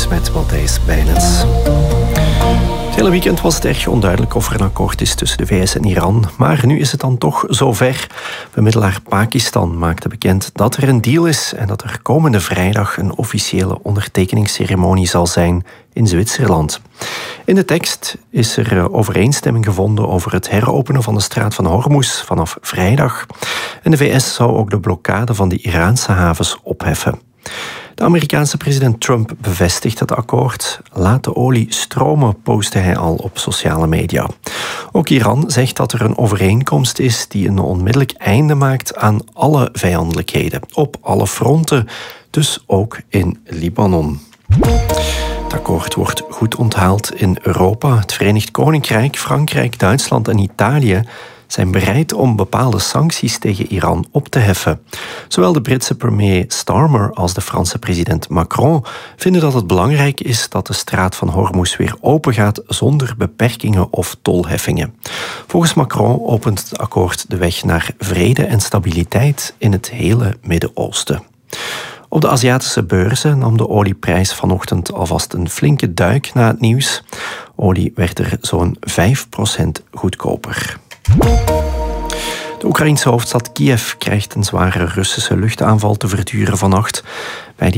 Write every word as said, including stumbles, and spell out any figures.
nieuws met Matthijs Bijnens. Het hele weekend was het erg onduidelijk of er een akkoord is tussen de V S en Iran. Maar nu is het dan toch zover. Bemiddelaar Pakistan maakte bekend dat er een deal is en dat er komende vrijdag een officiële ondertekeningsceremonie zal zijn in Zwitserland. In de tekst is er overeenstemming gevonden over het heropenen van de straat van Hormuz vanaf vrijdag. En de V S zou ook de blokkade van de Iraanse havens opheffen. De Amerikaanse president Trump bevestigt het akkoord. Laat de olie stromen, postte hij al op sociale media. Ook Iran zegt dat er een overeenkomst is die een onmiddellijk einde maakt aan alle vijandelijkheden. Op alle fronten, dus ook in Libanon. Het akkoord wordt goed onthaald in Europa. Het Verenigd Koninkrijk, Frankrijk, Duitsland en Italië zijn bereid om bepaalde sancties tegen Iran op te heffen. Zowel de Britse premier Starmer als de Franse president Macron vinden dat het belangrijk is dat de straat van Hormuz weer open gaat zonder beperkingen of tolheffingen. Volgens Macron opent het akkoord de weg naar vrede en stabiliteit in het hele Midden-Oosten. Op de Aziatische beurzen nam de olieprijs vanochtend alvast een flinke duik na het nieuws. Olie werd er zo'n vijf procent goedkoper. De Oekraïense hoofdstad Kiev krijgt een zware Russische luchtaanval te verduren vannacht. Bij die